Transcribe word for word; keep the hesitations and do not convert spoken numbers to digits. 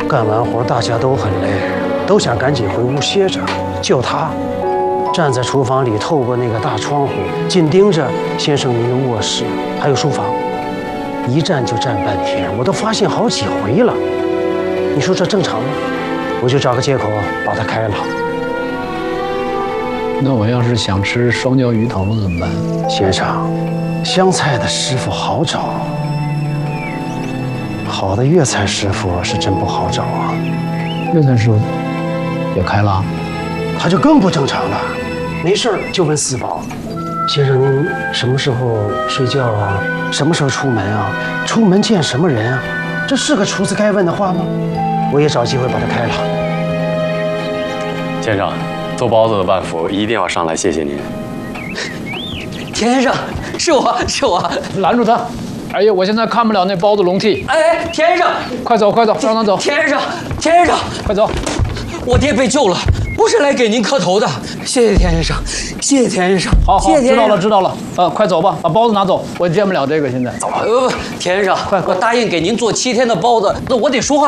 干完活大家都很累，都想赶紧回屋歇着，就他站在厨房里，透过那个大窗户，紧盯着先生您的卧室还有书房，一站就站半天，我都发现好几回了。你说这正常吗？我就找个借口把他开了。 那我要是想吃双椒鱼头怎么办？ 先生，湘菜的师傅好找，好的粤菜师傅是真不好找啊。 粤菜师傅也开了， 他就更不正常了。没事儿就问四宝：“先生，您什么时候睡觉啊？什么时候出门啊？出门见什么人啊？”这是个厨子该问的话吗？我也找机会把他开了。 先生，做包子的万福一定要上来谢谢您。 田先生，是我是我， 拦住他！哎呀，我现在看不了那包子笼屉。 哎哎，田先生， 快走快走，让他走。 田先生，田先生， 快走！ 我爹被救了，不是来给您磕头的。谢谢田先生，谢谢田先生。 好好， 谢谢田先生知道了知道了。呃，快走吧，把包子拿走，我见不了这个现在。走吧。 呃，田先生， 快快我答应给您做七天的包子，那我得说话。